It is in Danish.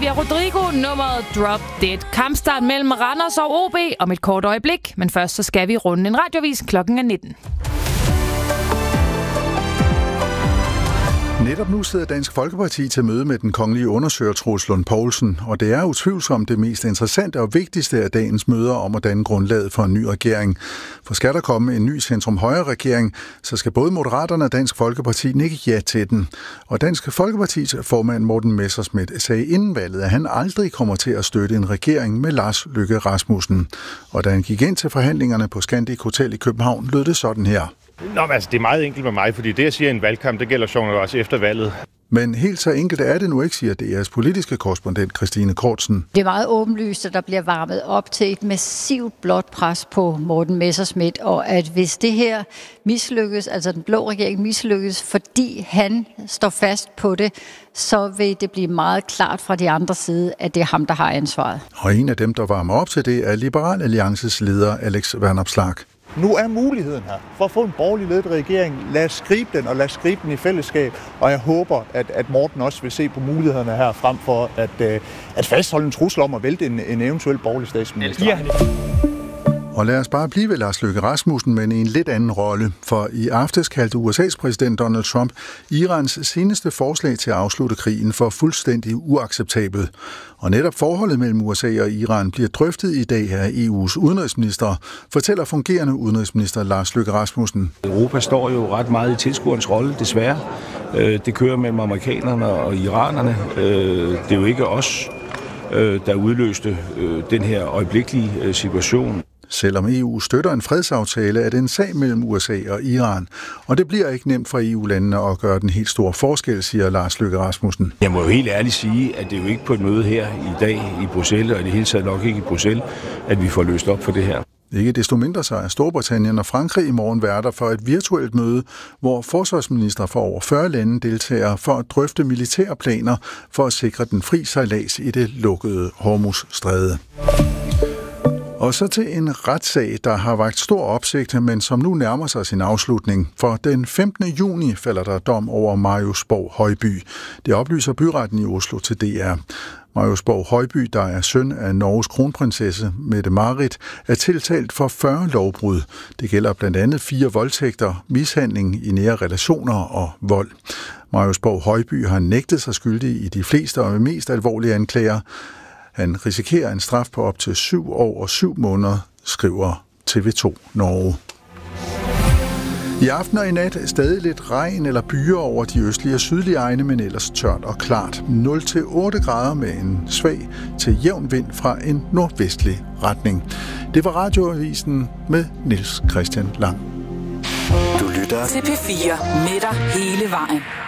Olivia Rodrigo, nummeret Drop Dead. Kampstart mellem Randers og OB om et kort øjeblik, men først så skal vi runde en radioavis. Klokken er 19. Netop nu sidder Dansk Folkeparti til møde med den kongelige undersøger Troels Lund Poulsen, og det er utvivlsomt det mest interessante og vigtigste af dagens møder om at danne grundlaget for en ny regering. For skal der komme en ny centrum-højre-regering, så skal både Moderaterne og Dansk Folkeparti nikke ja til den. Og Dansk Folkepartis formand Morten Messerschmidt sagde inden valget, at han aldrig kommer til at støtte en regering med Lars Løkke Rasmussen. Og da han gik ind til forhandlingerne på Scandic Hotel i København, lød det sådan her. Nå, men altså, det er meget enkelt med mig, fordi det, jeg siger i en valgkamp, det gælder sjovt også efter valget. Men helt så enkelt er det nu ikke, siger DR's politiske korrespondent Christine Kortsen. Det er meget åbenlyst, at der bliver varmet op til et massivt blåt pres på Morten Messerschmidt, og at hvis det her mislykkes, altså den blå regering mislykkes, fordi han står fast på det, så vil det blive meget klart fra de andre side, at det er ham, der har ansvaret. Og en af dem, der varmer op til det, er Liberal Alliances leder Alex Vanopslagh. Nu er muligheden her for at få en borgerlig ledet regering. Lad os gribe den, og lad os gribe den i fællesskab. Og jeg håber, at Morten også vil se på mulighederne her, frem for at fastholde en trussel om at vælte en eventuel borgerlig statsminister. Og lad os bare blive ved Lars Løkke Rasmussen, men i en lidt anden rolle. For i aftes kaldte USA's præsident Donald Trump Irans seneste forslag til at afslutte krigen for fuldstændig uacceptabelt. Og netop forholdet mellem USA og Iran bliver drøftet i dag af EU's udenrigsminister, fortæller fungerende udenrigsminister Lars Løkke Rasmussen. Europa står jo ret meget i tilskuerens rolle, desværre. Det kører mellem amerikanerne og iranerne. Det er jo ikke os, der udløste den her øjeblikkelige situation. Selvom EU støtter en fredsaftale, er det en sag mellem USA og Iran. Og det bliver ikke nemt for EU-landene at gøre den helt store forskel, siger Lars Løkke Rasmussen. Jeg må jo helt ærligt sige, at det er jo ikke på et møde her i dag i Bruxelles, og i det hele taget nok ikke i Bruxelles, at vi får løst op for det her. Ikke desto mindre så er Storbritannien og Frankrig i morgen værter for et virtuelt møde, hvor forsvarsministre fra over 40 lande deltager for at drøfte militære planer for at sikre den fri sejlads i det lukkede Hormuzstræde. Og så til en retssag, der har vakt stor opsigt, men som nu nærmer sig sin afslutning. For den 15. juni falder der dom over Marius Borg Højby. Det oplyser byretten i Oslo til DR. Marius Borg Højby, der er søn af Norges kronprinsesse Mette-Marit, er tiltalt for 40 lovbrud. Det gælder blandt andet 4 voldtægter, mishandling i nære relationer og vold. Marius Borg Højby har nægtet sig skyldig i de fleste og mest alvorlige anklager. Han risikerer en straf på op til 7 år og 7 måneder, skriver TV2 Norge. I aften og i nat er stadig lidt regn eller byer over de østlige og sydlige egne, men ellers tørt og klart. 0-8 grader med en svag til jævn vind fra en nordvestlig retning. Det var Radioavisen med Niels Christian Lang. Du lytter til P4 med dig hele vejen.